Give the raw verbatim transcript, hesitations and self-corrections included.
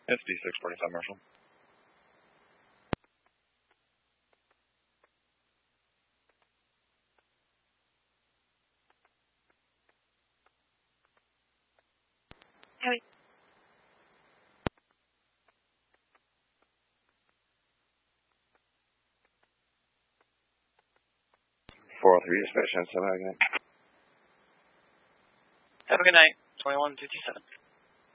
It's D six forty-five, Marshall. Howdy. four oh three dispatch, seven again. Have a good night. twenty-one fifty-seven.